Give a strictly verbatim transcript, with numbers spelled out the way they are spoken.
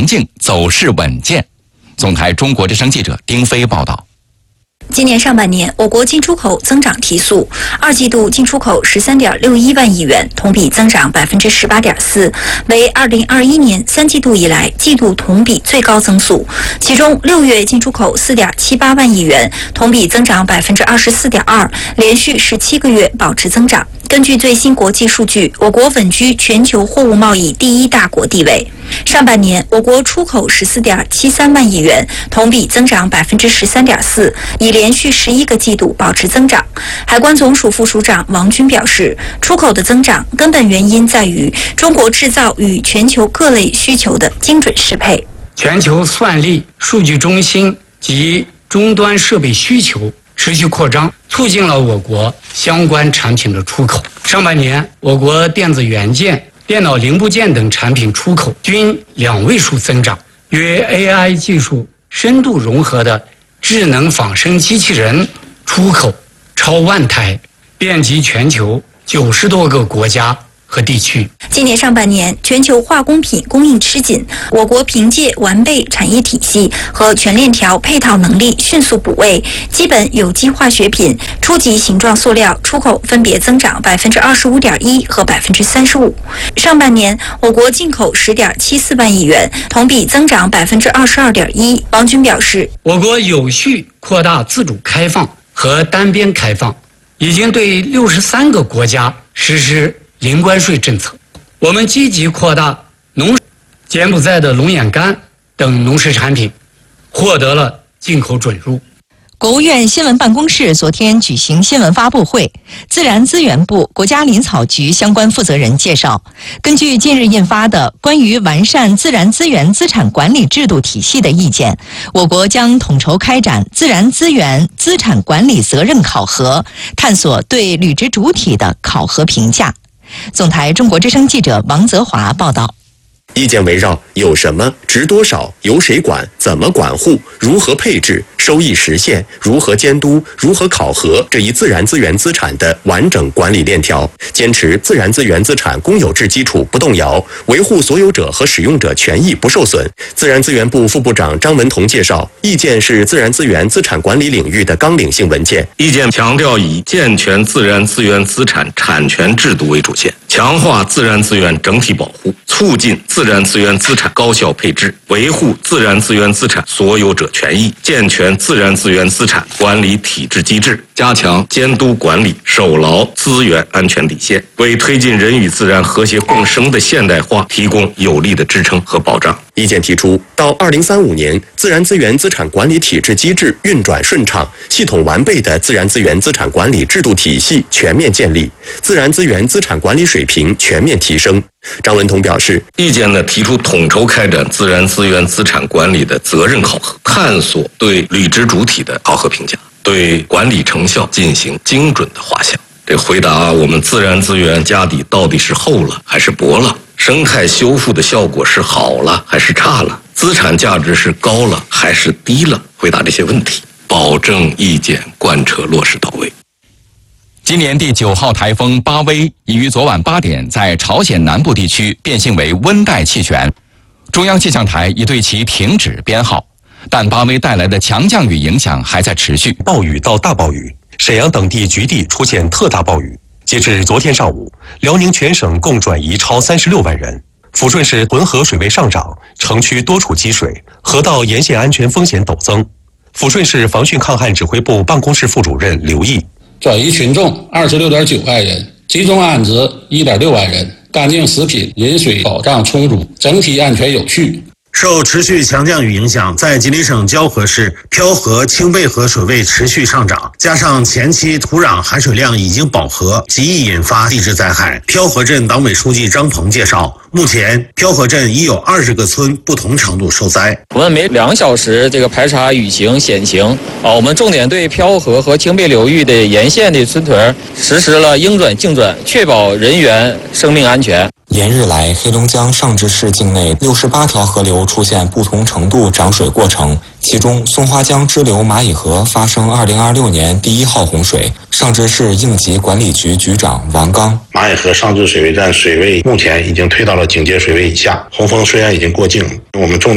静，走势稳健。总台中国之声记者丁飞报道。 今年上半年，我国进出口增长提速，二季度进出口十三点六一万亿元，同比增长百分之十八点四，为二零二一年三季度以来季度同比最高增速。其中，六月进出口四点七八万亿元，同比增长百分之二十四点二，连续十七个月保持增长。根据最新国际数据，我国稳居全球货物贸易第一大国地位。上半年，我国出口十四点七三万亿元，同比增长百分之十三点四，已连续十一个季度保持增长。海关总署副署长王军表示，出口的增长根本原因在于中国制造与全球各类需求的精准适配。 全球算力、数据中心及终端设备需求持续扩张，促进了我国相关产品的出口。上半年，我国电子元件、电脑零部件等产品出口均两位数增长，与 A I 技术深度融合的智能仿生机器人出口超万台，遍及全球九十多个国家和地区。 今年上半年，全球化工品供应吃紧，我国凭借完备产业体系和全链条配套能力迅速补位，基本有机化学品、初级形状塑料出口分别增长百分之二十五点一和百分之三十五。上半年，我国进口十点七四万亿元，同比增长百分之二十二点一。王军表示， 我国有序扩大自主开放和单边开放，已经对六十三个国家实施零关税政策。我们积极扩大农柬埔寨的龙眼干等农食产品获得了进口准入。 国务院新闻办公室昨天举行新闻发布会，自然资源部、国家林草局相关负责人介绍，根据近日印发的《关于完善自然资源资产管理制度体系的意见》，我国将统筹开展自然资源资产管理责任考核，探索对履职主体的考核评价。总台中国之声记者王泽华报道。 意见围绕有什么、值多少、由谁管、怎么管护、如何配置、收益实现、如何监督、如何考核这一自然资源资产的完整管理链条，坚持自然资源资产公有制基础不动摇，维护所有者和使用者权益不受损。自然资源部副部长张文彤介绍，意见是自然资源资产管理领域的纲领性文件。 意见强调以健全自然资源资产产权制度为主线，强化自然资源整体保护，促进自然资源资产高效配置，维护自然资源资产所有者权益，健全自然资源资产管理体制机制，加强监督管理，守牢资源安全底线，为推进人与自然和谐共生的现代化提供有力的支撑和保障。 意见提出，到二零三五年，自然资源资产管理体制机制运转顺畅，系统完备的自然资源资产管理制度体系全面建立，自然资源资产管理水平全面提升。张文彤表示， 意见呢提出统筹开展自然资源资产管理的责任考核，探索对履职主体的考核评价，对管理成效进行精准的划项。这回答我们自然资源家底到底是厚了还是薄了，生态修复的效果是好了还是差了，资产价值是高了还是低了，回答这些问题，保证意见贯彻落实到位。 今年第九号台风巴威已于昨晚八点在朝鲜南部地区变性为温带气旋，中央气象台已对其停止编号，但巴威带来的强降雨影响还在持续， 暴雨到大暴雨，沈阳等地局地出现特大暴雨。截至昨天上午，辽宁全省共转移超三十六万人。抚顺市浑河水位上涨，城区多处积水，河道沿线安全风险陡增。抚顺市防汛抗旱指挥部办公室副主任刘毅， 转移群众二十六点九万人，集中安置一点六万人，干净食品、饮水保障充足，整体安全有序。 受持续强降雨影响，在吉林省蛟河市漂河、清背河水位持续上涨，加上前期土壤含水量已经饱和，极易引发地质灾害。漂河镇党委书记张鹏介绍，目前漂河镇已有二十个村不同程度受灾。 我们每两小时这个排查雨情险情啊，我们重点对漂河和清背流域的沿线的村屯实施了应转径转，确保人员生命安全。 连日来，黑龙江尚志市境内六十八条河流出现不同程度涨水过程，其中松花江支流蚂蚁河发生二零二六年第一号洪水。尚志市应急管理局局长王刚， 蚂蚁河尚志水位站水位目前已经退到了警戒水位以下，洪峰虽然已经过境，我们重